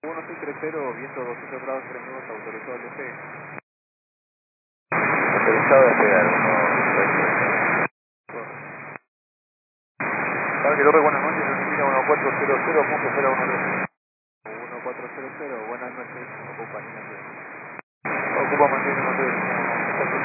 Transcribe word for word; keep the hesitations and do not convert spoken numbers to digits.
uno seis tres cero, viento doscientos grados tres nudos, autorizado el despegue. Autorizado a despegar, uno seis tres cero. Parque Torre, buenas noches, Argentina uno cuatro cero cero punto cero uno tres. uno cuatro cero cero, buenas noches, compañía. Ocupa mantener hotel.